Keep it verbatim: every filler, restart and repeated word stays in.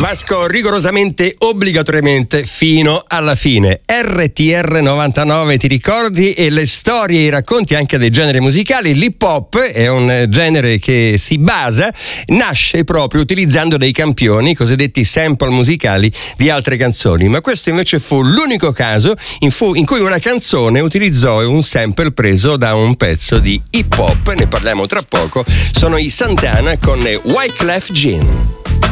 Vasco, rigorosamente, obbligatoriamente, fino alla fine. R T R novantanove, ti ricordi? E le storie e i racconti anche dei generi musicali. L'hip hop è un genere che si basa, nasce proprio utilizzando dei campioni, cosiddetti sample musicali di altre canzoni. Ma questo invece fu l'unico caso in, fu, in cui una canzone utilizzò un sample preso da un pezzo di hip hop. Ne parliamo tra poco. Sono i Santana con Wyclef Jean.